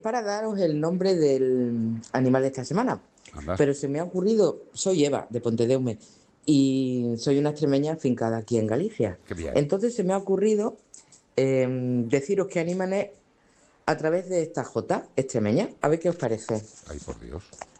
para daros el nombre del animal de esta semana, Anda. pero se me ha ocurrido, soy Eva, de Pontedeume, y soy una extremeña afincada aquí en Galicia. Qué bien. Entonces se me ha ocurrido deciros qué animal es a través de esta J extremeña. A ver qué os parece. Ay, por Dios.